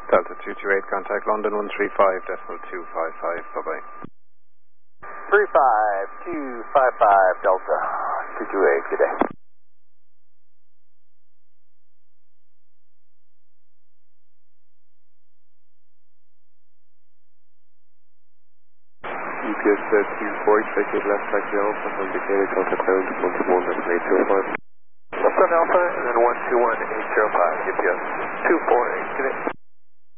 Delta 228, contact London 135.255, bye-bye. 35255 Delta 228, good day. GPS 240, expected left taxi Alpha, indicated contact ground 121.805. Left on Alpha, and then 121.805, GPS 248, good day.